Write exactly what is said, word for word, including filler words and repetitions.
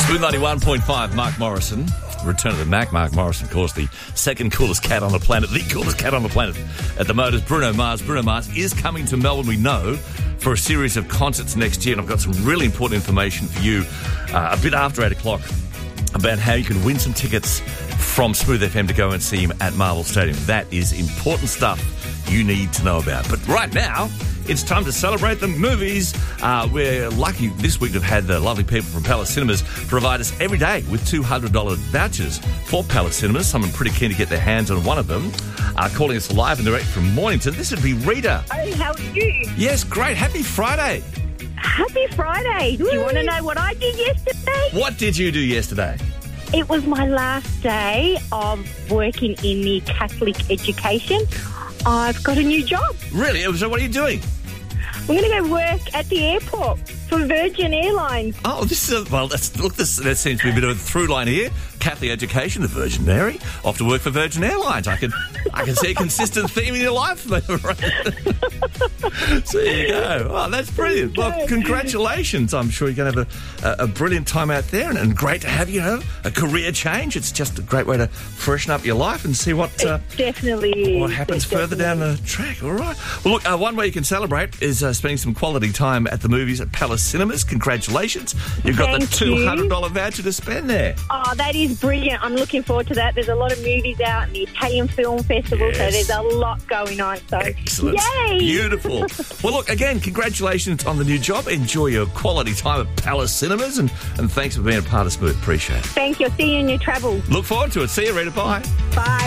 Smooth ninety-one point five, Mark Morrison. Return of the Mac. Mark Morrison, of course, the second coolest cat on the planet, the coolest cat on the planet at the moment is Bruno Mars. Bruno Mars is coming to Melbourne, we know, for a series of concerts next year. And I've got some really important information for you uh, a bit after eight o'clock about how you can win some tickets from Smooth F M to go and see him at Marvel Stadium. That is important stuff you need to know about. But right now, it's time to celebrate the movies. Uh, we're lucky this week to have had the lovely people from Palace Cinemas provide us every day with two hundred dollars vouchers for Palace Cinemas. Someone pretty keen to get their hands on one of them. Uh, calling us live and direct from Mornington. This would be Rita. Hey, how are you? Yes, great. Happy Friday. Happy Friday. Do you want to know what I did yesterday? What did you do yesterday? It was my last day of working in the Catholic education. I've got a new job. Really? So what are you doing? I'm going to go work at the airport for Virgin Airlines. Oh, this is a, well. That's, look, this that seems to be a bit of a through line here. Catholic education, the Virgin Mary, off to work for Virgin Airlines. I can, I can see a consistent theme in your life. So there you go. Oh, that's brilliant. Well, congratulations. I'm sure you're going to have a, a, a brilliant time out there, and, and great to have you know a career change. It's just a great way to freshen up your life and see what uh, it definitely is. what happens it further definitely. down the track. All right. Well, look, uh, one way you can celebrate is uh, spending some quality time at the movies at Palace Cinemas. Congratulations. You've got Thank the two hundred dollars voucher to spend there. Oh, that is brilliant. I'm looking forward to that. There's a lot of movies out in the Italian Film Festival, Yes. so there's a lot going on. So, Excellent. yay! Beautiful. Well, look, again, congratulations on the new job. Enjoy your quality time at Palace Cinemas, and, and thanks for being a part of Smooth. Appreciate it. Thank you. See you in your travels. Look forward to it. See you, Rita. Bye. Bye.